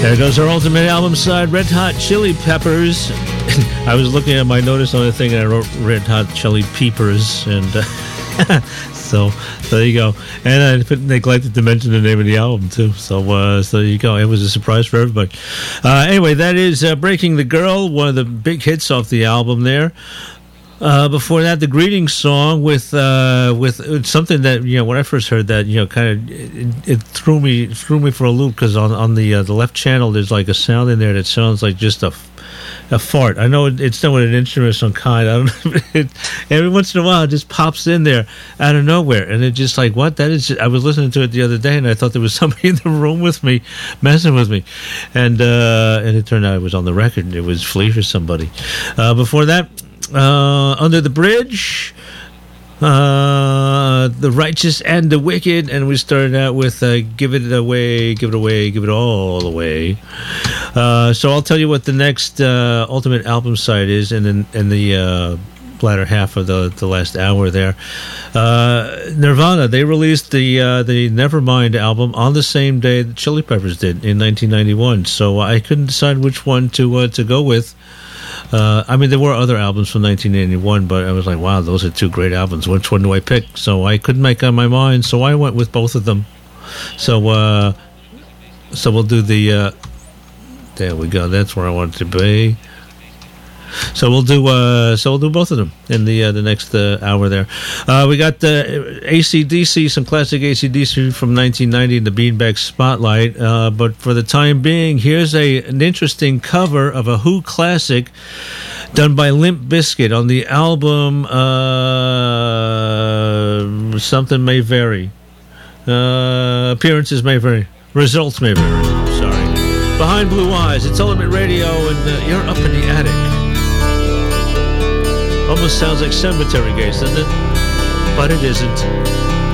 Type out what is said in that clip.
There goes our ultimate album side, Red Hot Chili Peppers. I was looking at my notice on the thing and I wrote Red Hot Chili Peepers, and so there you go. And I neglected to mention the name of the album too. So there you go. It was a surprise for everybody. Anyway, that is Breaking the Girl, one of the big hits off the album there. Before that, the greeting song with something that, you know, when I first heard that, you know, kind of it threw me for a loop, because on the left channel there's like a sound in there that sounds like just a fart. I know it's done with an instrument of some kind. I don't know. Every once in a while it just pops in there out of nowhere, and it's just like, what? That is just, I was listening to it the other day and I thought there was somebody in the room with me messing with me, and it turned out it was on the record. It was Flea or somebody. Before that, Under the Bridge, The Righteous and the Wicked, and we started out with Give It Away, Give It Away, Give It All Away. So I'll tell you what the next ultimate album side is in the latter half of the last hour there. Nirvana, they released the Nevermind album on the same day that Chili Peppers did in 1991, so I couldn't decide which one to go with. I mean, there were other albums from 1981, but I was like, wow, those are two great albums. Which one do I pick? So I couldn't make up my mind, so I went with both of them. So we'll do the... there we go. That's where I wanted to be. So we'll do both of them in the next hour there. We got AC/DC, some classic AC/DC from 1990 in the Beanbag Spotlight. But for the time being, here's an interesting cover of a Who classic done by Limp Bizkit on the album Something May Vary. Appearances may vary. Results may vary. Sorry. Behind Blue Eyes, it's Ultimate Radio, and you're up in the attic. Almost sounds like Cemetery Gates, doesn't it? But it isn't.